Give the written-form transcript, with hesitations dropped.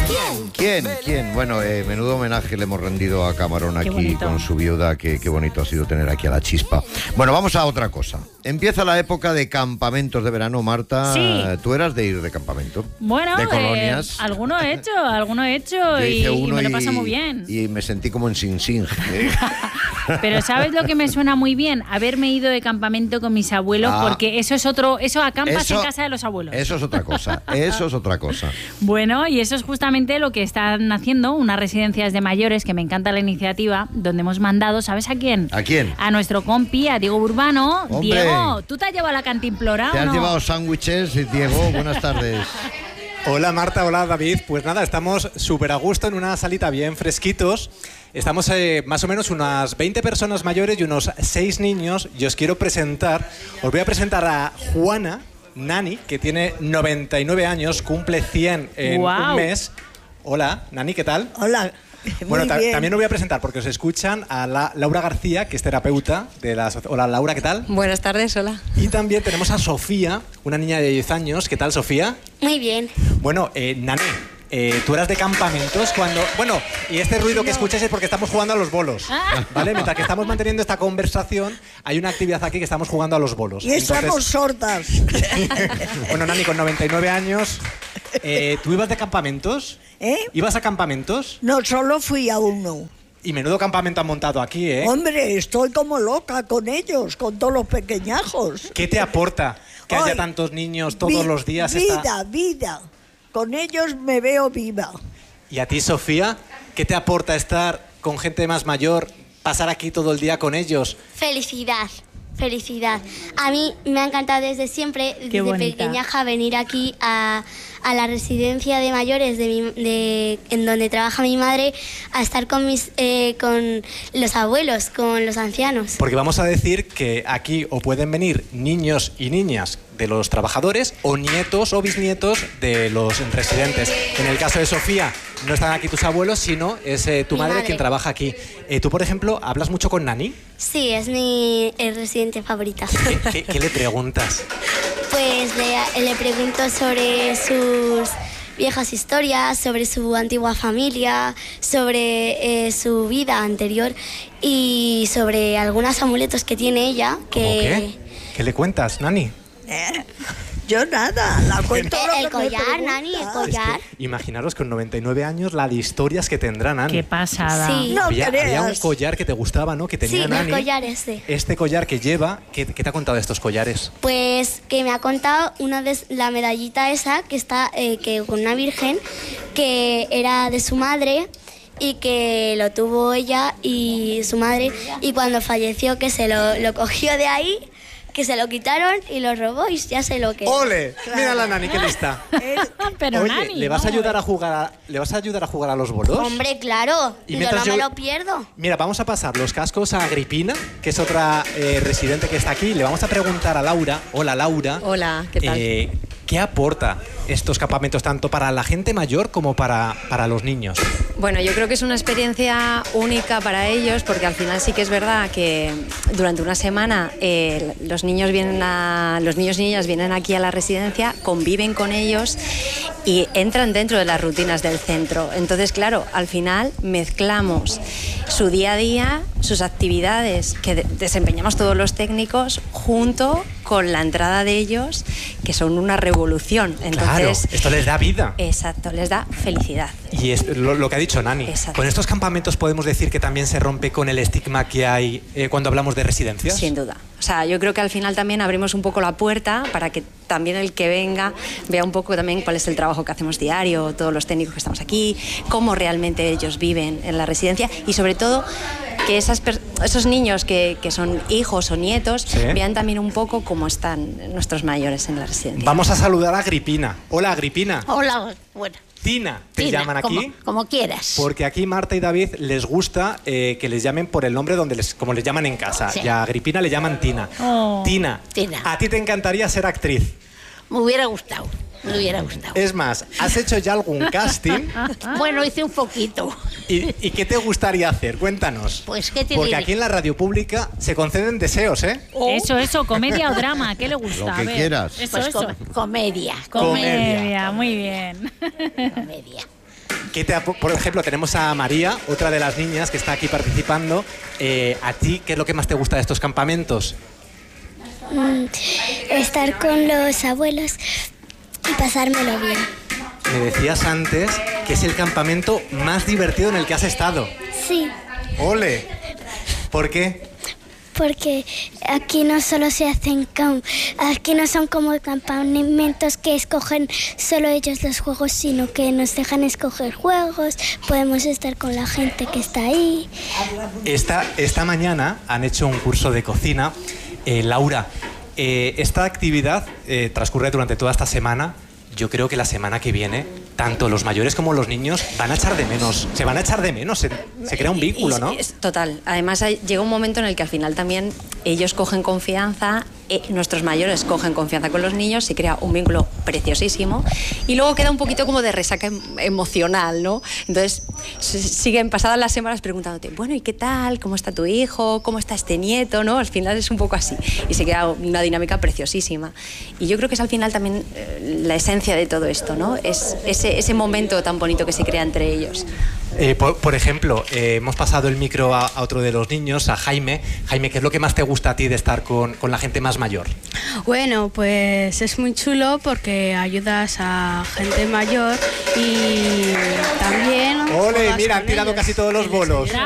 ¿Quién? Bueno, menudo homenaje le hemos rendido a Camarón aquí con su viuda. Qué bonito ha sido tener aquí a la Chispa. Bueno, vamos a otra cosa. Empieza la época de campamentos de verano, Marta. Sí. ¿Tú eras de ir de campamento? Bueno, de colonias. Alguno he hecho y me lo paso muy bien. Y me sentí como en Sing Sing. Pero ¿sabes lo que me suena muy bien? Haberme ido de campamento con mis abuelos, porque eso acampas en casa de los abuelos. Eso es otra cosa, Bueno, y eso es justamente lo que están haciendo unas residencias de mayores, que me encanta la iniciativa, donde hemos mandado, ¿sabes a quién? ¿A quién? A nuestro compi, a Diego Burbano. ¡Hombre! Diego, ¿tú te has llevado la cantimplora? ¿Te has llevado sándwiches, Diego? Buenas tardes. Hola Marta, hola David. Pues nada, estamos súper a gusto en una salita bien fresquitos. Estamos más o menos unas 20 personas mayores y unos 6 niños. Y os voy a presentar a Juana Nani, que tiene 99 años, cumple 100 en un mes. Hola, Nani, ¿qué tal? Hola. Bueno, también os voy a presentar, porque os escuchan, a Laura García, que es terapeuta de la Hola, Laura, ¿qué tal? Buenas tardes, hola. Y también tenemos a Sofía, una niña de 10 años. ¿Qué tal, Sofía? Muy bien. Bueno, Nani, tú eras de campamentos cuando... Bueno, y este ruido que escucháis es porque estamos jugando a los bolos, ¿vale? Mientras que estamos manteniendo esta conversación, hay una actividad aquí que estamos jugando a los bolos. Y estamos sordas. Bueno, Nani, con 99 años, ¿tú ibas de campamentos? ¿Ibas a campamentos? No, solo fui a uno. Y menudo campamento han montado aquí, ¿eh? Hombre, estoy como loca con ellos, con todos los pequeñajos. ¿Qué te aporta que haya tantos niños todos los días? Vida. Con ellos me veo viva. ¿Y a ti, Sofía, qué te aporta estar con gente más mayor, pasar aquí todo el día con ellos? Felicidad. A mí me ha encantado desde siempre, desde pequeñaja, venir aquí a la residencia de mayores en donde trabaja mi madre, a estar con los abuelos, con los ancianos. Porque vamos a decir que aquí o pueden venir niños y niñas de los trabajadores o nietos o bisnietos de los residentes. En el caso de Sofía, no están aquí tus abuelos, sino es tu madre quien trabaja aquí. Tú, por ejemplo, ¿hablas mucho con Nani? Sí, es mi residente favorita. ¿Qué le preguntas? Pues le pregunto sobre sus viejas historias, sobre su antigua familia, sobre su vida anterior y sobre algunos amuletos que tiene ella. ¿Qué? ¿Qué le cuentas, Nani? Yo nada, la cuento el collar, Nani, el collar. Es que, imaginaros con 99 años la de historias que tendrá Nani. Qué pasada. Sí. No había un collar que te gustaba, ¿no? Que tenía Nani. Sí, el collar ese. Este collar que lleva, ¿qué te ha contado de estos collares? Pues que me ha contado una vez la medallita esa que está que con una virgen que era de su madre y que lo tuvo ella y su madre, y cuando falleció que se lo cogió de ahí, que se lo quitaron y lo robó y ya sé lo que... ¡Ole! Claro. Mira la Nani, qué lista. Pero oye, Nani, ¿le vas a ayudar a jugar a los bolos? Hombre, claro. Y yo no me lo pierdo. Mira, vamos a pasar los cascos a Agripina, que es otra residente que está aquí. Le vamos a preguntar a Laura. Hola, Laura. Hola, ¿qué tal? ¿Qué aporta estos campamentos tanto para la gente mayor como para los niños? Bueno, yo creo que es una experiencia única para ellos, porque al final sí que es verdad que durante una semana los niños y niñas vienen aquí a la residencia, conviven con ellos y entran dentro de las rutinas del centro. Entonces, claro, al final mezclamos su día a día, sus actividades que desempeñamos todos los técnicos, junto con la entrada de ellos, que son una revolución. Entonces, claro, esto les da vida. Exacto, les da felicidad. Y es lo que ha dicho Nani. Exacto. Con estos campamentos podemos decir que también se rompe con el estigma que hay cuando hablamos de residencias. Sin duda. O sea, yo creo que al final también abrimos un poco la puerta para que también el que venga vea un poco también cuál es el trabajo que hacemos diario, todos los técnicos que estamos aquí, cómo realmente ellos viven en la residencia y sobre todo que esos niños que son hijos o nietos vean también un poco cómo están nuestros mayores en la residencia. Vamos a saludar a Agripina. Hola, Agripina. Hola, bueno. Tina, ¿te llaman aquí? Como quieras. Porque aquí Marta y David les gusta que les llamen por el nombre como les llaman en casa. Sí. Y a Agripina le llaman Tina. Oh. Tina, ¿a ti te encantaría ser actriz? Me hubiera gustado. Es más, ¿has hecho ya algún casting? Bueno, hice un poquito. ¿Y qué te gustaría hacer? Cuéntanos. Pues, ¿qué te Porque diré? aquí en la radio pública se conceden deseos, ¿eh? Eso, comedia o drama, ¿qué le gusta? Lo que quieras. Pues comedia. Comedia, muy bien. Comedia. Por ejemplo, tenemos a María, otra de las niñas que está aquí participando. ¿A ti qué es lo que más te gusta de estos campamentos? Estar con los abuelos y pasármelo bien. Me decías antes que es el campamento más divertido en el que has estado. Sí. ¡Ole! ¿Por qué? Porque aquí no solo se hacen aquí no son como campamentos que escogen solo ellos los juegos, sino que nos dejan escoger juegos, podemos estar con la gente que está ahí. Esta mañana han hecho un curso de cocina. Laura, esta actividad transcurre durante toda esta semana. Yo creo que la semana que viene, tanto los mayores como los niños se van a echar de menos, se crea un vínculo, ¿no? Total. Además, llega un momento en el que al final también ellos cogen confianza, nuestros mayores cogen confianza con los niños, se crea un vínculo preciosísimo y luego queda un poquito como de resaca emocional, ¿no? Entonces, siguen pasadas las semanas preguntándote, bueno, ¿y qué tal? ¿Cómo está tu hijo? ¿Cómo está este nieto? ¿No? Al final es un poco así y se crea una dinámica preciosísima. Y yo creo que es al final también la esencia de todo esto, ¿no? Es ese momento tan bonito que se crea entre ellos. Por ejemplo, hemos pasado el micro a otro de los niños, a Jaime. Jaime, ¿qué es lo que más te gusta a ti de estar con la gente más mayor? Bueno, pues es muy chulo porque ayudas a gente mayor y también... ¡Ole! Mira, han tirado casi todos los bolos.